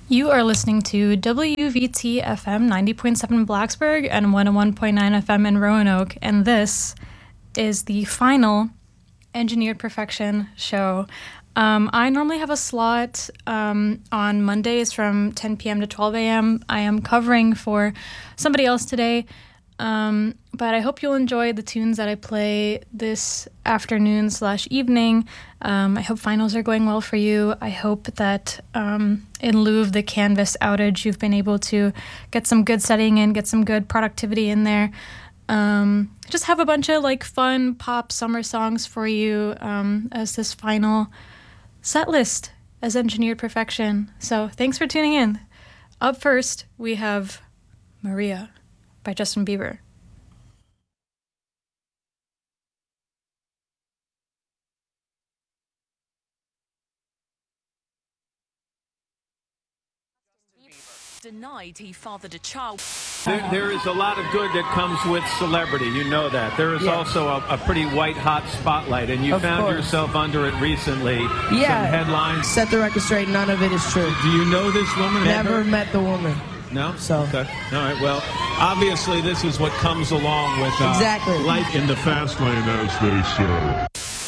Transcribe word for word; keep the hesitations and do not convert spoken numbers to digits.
You are listening to W V T F M ninety point seven Blacksburg and one oh one point nine F M in Roanoke, and this is the final Engineered Perfection show. Um, I normally have a slot um, on Mondays from ten p.m. to twelve a.m. I am covering for somebody else today, um, but I hope you'll enjoy the tunes that I play this afternoon slash evening. Um, I hope finals are going well for you. I hope that um, in lieu of the Canvas outage, you've been able to get some good setting in, get some good productivity in there. Um, just have a bunch of like fun pop summer songs for you um, as this final set list as Engineered Perfection. So thanks for tuning in. Up first, we have Maria by Justin Bieber. Denied he fathered a child. There, there is a lot of good that comes with celebrity. You know that. There is yeah. also a, a pretty white hot spotlight, and you of found course. yourself under it recently. Yeah. Some headlines. Set the record straight. None of it is true. Do you know this woman? Never met the woman. No? So. Okay. All right. Well, obviously, this is what comes along with uh, exactly. life in the fast lane, as they say.